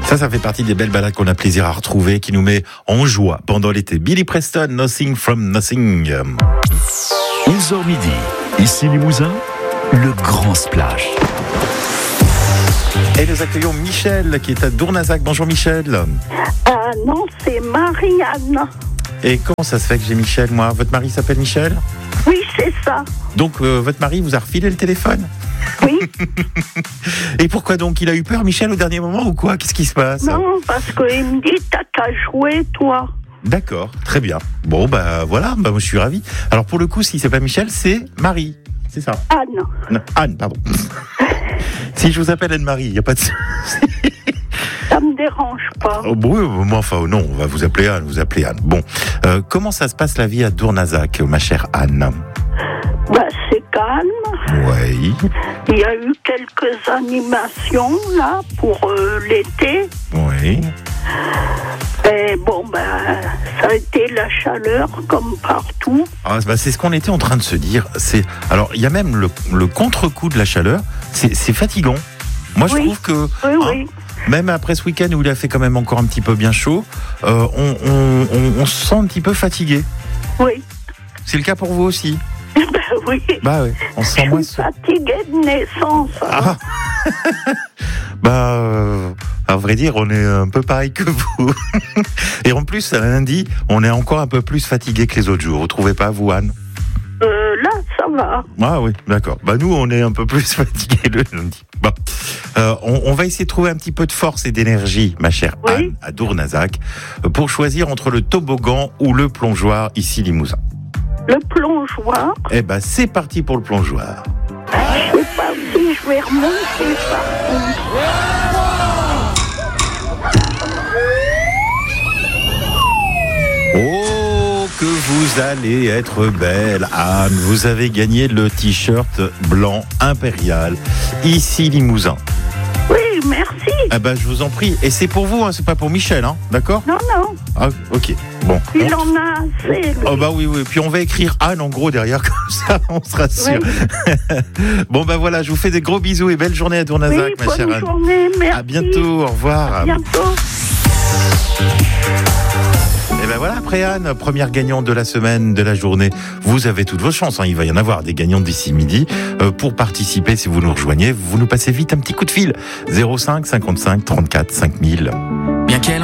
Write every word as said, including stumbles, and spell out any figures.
Ça, ça fait partie des belles balades qu'on a plaisir à retrouver, qui nous met en joie pendant l'été. Billy Preston, Nothing from Nothing. onze heures midi, ici Limousin, le grand splash. Et nous accueillons Michel qui est à Dournazac. Bonjour Michel. Ah non, c'est Marianne. Et comment ça se fait que j'ai Michel, moi? Votre mari s'appelle Michel? Oui, c'est ça. Donc euh, votre mari vous a refilé le téléphone? Oui. Et pourquoi donc? Il a eu peur, Michel, au dernier moment ou quoi? Qu'est-ce qui se passe? Non, parce qu'il me dit, t'as qu'à jouer, toi. D'accord, très bien. Bon, bah voilà, bah, moi je suis ravi. Alors pour le coup, si c'est pas Michel, c'est Marie. C'est ça? Anne. Non, Anne, pardon. Si je vous appelle Anne-Marie, il n'y a pas de souci. Ça me dérange pas. Oh, oui, mais enfin, non, on va vous appeler Anne, vous appelez Anne. Bon, euh, comment ça se passe la vie à Dournazac, ma chère Anne? Bah, c'est calme. Oui. Il y a eu quelques animations, là, pour euh, l'été. Oui. Et bon, ben, ça a été la chaleur, comme partout. Ah, bah, c'est ce qu'on était en train de se dire. C'est... Alors, il y a même le, le contre-coup de la chaleur. C'est, c'est fatigant. Moi, je Oui. trouve que... Oui, hein, oui. même après ce week-end où il a fait quand même encore un petit peu bien chaud, euh, on, on, on, on se sent un petit peu fatigué. Oui. C'est le cas pour vous aussi? Ben oui. Bah oui, on se Je sent moins... suis fatiguée de naissance. Ah. Bah, euh, à vrai dire, on est un peu pareil que vous. Et en plus, lundi, on est encore un peu plus fatigué que les autres jours. Vous trouvez pas, vous, Anne? Euh, là, ça va. Ah oui, d'accord. Bah nous, on est un peu plus fatigués le lundi. Bon, euh, on, on va essayer de trouver un petit peu de force et d'énergie, ma chère Oui. Anne, à Dournazac, pour choisir entre le toboggan ou le plongeoir ici Limousin. Le plongeoir, Eh ben, c'est parti pour le plongeoir. je sais pas si je vais remonter par contre. Oh, que vous allez être belle, Anne. Vous avez gagné le t-shirt blanc impérial, ici Limousin. Oui, merci. Ah ben, je vous en prie. Et c'est pour vous, hein, c'est pas pour Michel, hein, d'accord? Non, non, Ah, ok, bon. il On- en a assez. lui. Oh bah oui, oui. Puis on va écrire Anne en gros derrière, comme ça, on sera sûr. Bon bah voilà, je vous fais des gros bisous et belle journée à Dournazac, Oui, ma chère bonne Anne. journée, merci. À bientôt, au revoir. À bientôt. Et ben voilà, après Anne, première gagnante de la semaine, de la journée. Vous avez toutes vos chances, hein. Il va y en avoir des gagnantes d'ici midi. Euh, pour participer, si vous nous rejoignez, vous nous passez vite un petit coup de fil. zéro cinq cinquante-cinq trente-quatre cinq mille.